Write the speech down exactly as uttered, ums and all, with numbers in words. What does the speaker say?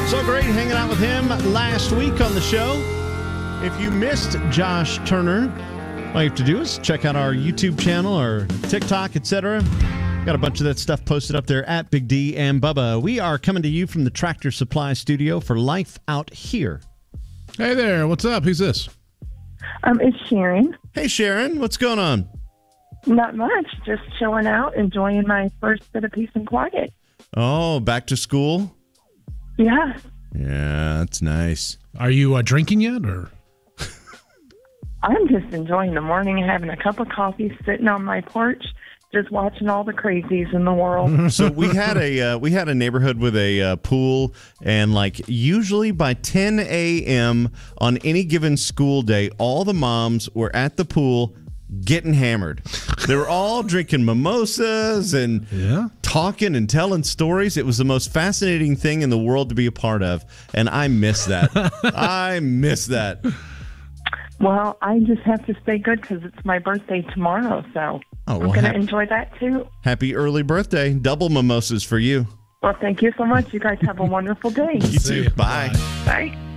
So great hanging out with him last week on the show. If you missed Josh Turner, all you have to do is check out our YouTube channel or TikTok, et cetera. Got a bunch of that stuff posted up there at Big D and Bubba. We are coming to you from the Tractor Supply Studio for Life Out Here. Hey there, what's up? Who's this? Um, it's Sharon. Hey, Sharon, what's going on? Not much. Just chilling out, enjoying my first bit of peace and quiet. Oh, back to school? Yeah. Yeah, that's nice. Are you uh, drinking yet, or? I'm just enjoying the morning, having a cup of coffee, sitting on my porch, just watching all the crazies in the world. So we had a uh, we had a neighborhood with a uh, pool, and like usually by ten a.m. on any given school day, all the moms were at the pool getting hammered. They were all drinking mimosas and yeah. talking and telling stories. It was the most fascinating thing in the world to be a part of, and I miss that. I miss that. Well, I just have to stay good because it's my birthday tomorrow, so Oh, well, I'm going to hap- enjoy that too. Happy early birthday. Double mimosas for you. Well, thank you so much. You guys have a wonderful day. You too. Bye. Bye.